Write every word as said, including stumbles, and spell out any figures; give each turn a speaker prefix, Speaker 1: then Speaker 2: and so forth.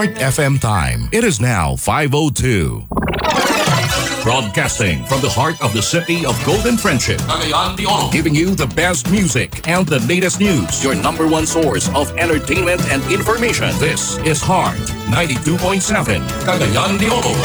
Speaker 1: Heart F M time. It is now five oh two. Broadcasting from the heart of the city of Golden Friendship, Cagayan de Oro, giving you the best music and the latest news. Your number one source of entertainment and information. This is Heart ninety-two point seven, Cagayan de Oro.